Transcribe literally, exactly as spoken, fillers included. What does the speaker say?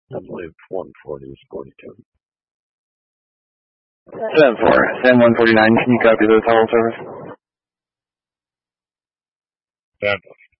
I believe one forty is forty-two. seven four, Sam one forty-nine, can you copy the total service? Stand